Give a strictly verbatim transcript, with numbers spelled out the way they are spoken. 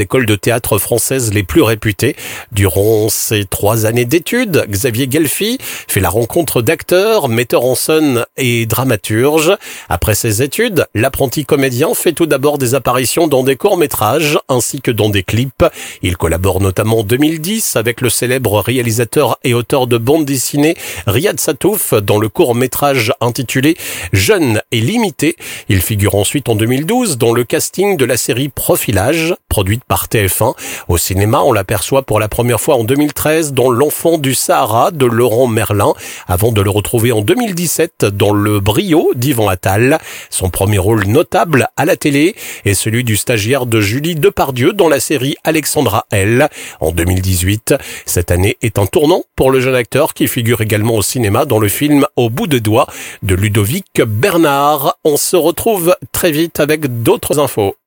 écoles de théâtre françaises les plus réputées. Durant ses trois années d'études, Xavier Gelfi fait la rencontre d'acteurs, metteurs en scène et dramaturges. Après ses études, l'apprenti comédien fait tout d'abord des apparitions dans des courts-métrages ainsi que dans des clips. Il collabore notamment en deux mille dix avec le célèbre réalisateur et auteur de bande dessinée Riyad Sattouf dans le court-métrage intitulé Jeune et limité. Il figure ensuite en deux mille douze dans le casting de la série Profilage, produite par T F un. Au cinéma, on l'aperçoit pour la première fois en deux mille treize dans L'Enfant du Sahara de Laurent Merlin, avant de le retrouver en deux mille dix-sept dans Le Brio d'Yvan Attal. Son premier rôle notable à la télé est celui du stagiaire de Julie Depardieu dans la série Alexandra L. En deux mille dix-huit, cette année est un tournant pour le jeune acteur qui figure également au cinéma dans le film Au bout de doigts de Ludovic Bernard. On se retrouve très vite avec d'autres infos.